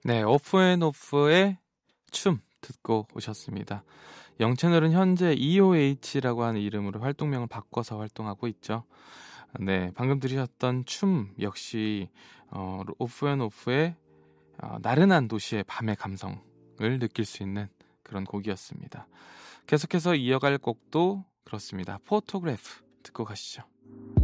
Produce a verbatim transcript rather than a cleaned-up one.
네, 오프앤오프의 춤 듣고 오셨습니다. 영채널은 현재 이오에이치라고 하는 이름으로 활동명을 바꿔서 활동하고 있죠. 네, 방금 들으셨던 춤 역시 어, 오프앤오프의 어, 나른한 도시의 밤의 감성을 느낄 수 있는 그런 곡이었습니다. 계속해서 이어갈 곡도 그렇습니다. 포토그래프 듣고 가시죠.